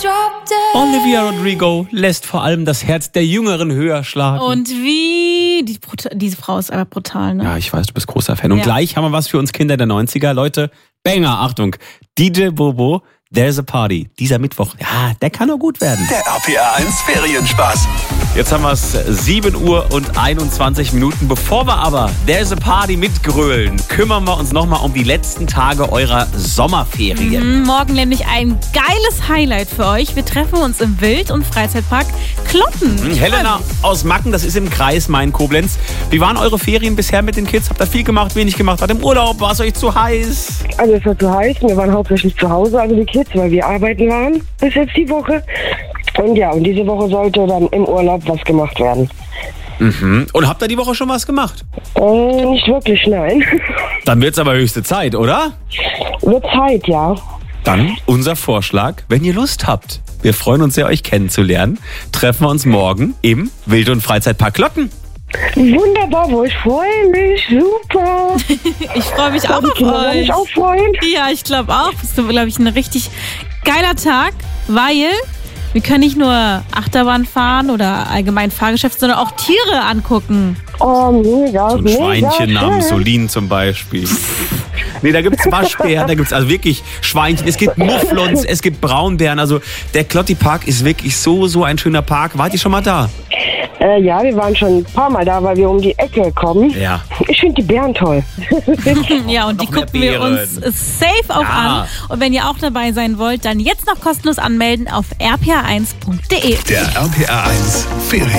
Olivia Rodrigo lässt vor allem das Herz der Jüngeren höher schlagen. Und diese Frau ist einfach brutal, ne? Ja, ich weiß, du bist großer Fan. Und gleich haben wir was für uns Kinder der 90er. Leute, Banger, Achtung, DJ Bobo, There's a Party. Dieser Mittwoch, ja, der kann nur gut werden. Der RPA 1 Ferienspaß. Jetzt haben wir es 7 Uhr und 21 Minuten. Bevor wir aber There's a Party mitgrölen, kümmern wir uns nochmal um die letzten Tage eurer Sommerferien. Morgen nämlich ein geiles Highlight für euch. Wir treffen uns im Wild- und Freizeitpark Klotten. Helena aus Macken, das ist im Kreis Main-Koblenz. Wie waren eure Ferien bisher mit den Kids? Habt ihr viel gemacht, wenig gemacht? Wart im Urlaub? War es euch zu heiß? Also es war zu heiß. Wir waren hauptsächlich zu Hause, also die Kids, weil wir arbeiten waren bis jetzt die Woche. Und ja, und diese Woche sollte dann im Urlaub was gemacht werden. Und habt ihr die Woche schon was gemacht? Nicht wirklich, nein. Dann wird's aber höchste Zeit, oder? Wird Zeit, ja. Dann unser Vorschlag, wenn ihr Lust habt. Wir freuen uns sehr, euch kennenzulernen. Treffen wir uns morgen im Wild- und Freizeitpark Klotten. Wunderbar, wo ich freue mich, super. Ich freue mich auch auf Kinder werden euch. mich auch freuen. Ja, ich glaube auch. Das ist, glaube ich, ein richtig geiler Tag, weil wir können nicht nur Achterbahn fahren oder allgemein Fahrgeschäft, sondern auch Tiere angucken. Oh, mega, So ein Schweinchen namens Solin zum Beispiel. Nee, da gibt's Waschbären, da gibt's also wirklich Schweinchen, es gibt Mufflons, es gibt Braunbären. Also der Klotti-Park ist wirklich so ein schöner Park. Wart ihr schon mal da? Ja, wir waren schon ein paar Mal da, weil wir um die Ecke kommen. Ja. Ich finde die Bären toll. Ja, und die Noch mehr gucken wir Bären. uns safe auch an. Und wenn ihr auch dabei sein wollt, dann jetzt noch kostenlos anmelden auf rpa1.de. Der RPA 1 Ferien.